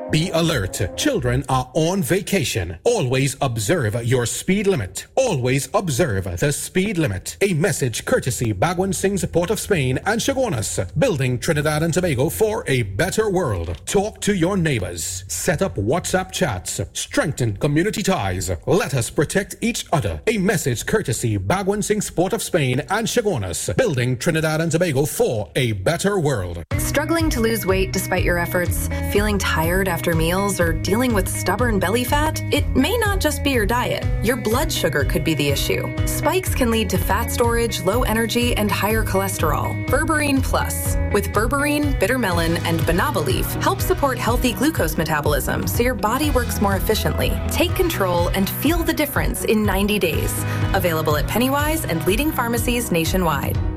Be alert. Children are on vacation. Always observe your speed limit. Always observe the speed limit. A message courtesy Bhagwan Singh's Port of Spain and Chaguanas, building Trinidad and Tobago for a better world. Talk to your neighbors. Set up WhatsApp chats. Strengthen community ties. Let us protect each other. A message courtesy Bhagwan Singh's Port of Spain and Chaguanas, building Trinidad and Tobago for a better world. Struggling to lose weight despite your efforts? Feeling tired after meals or dealing with stubborn belly fat? It may not just be your diet. Your blood sugar could be the issue. Spikes can lead to fat storage, low energy, and higher cholesterol. Berberine Plus. With berberine, bitter melon, and banaba leaf, help support healthy glucose metabolism so your body works more efficiently. Take control and feel the difference in 90 days. Available at Pennywise and leading pharmacies nationwide.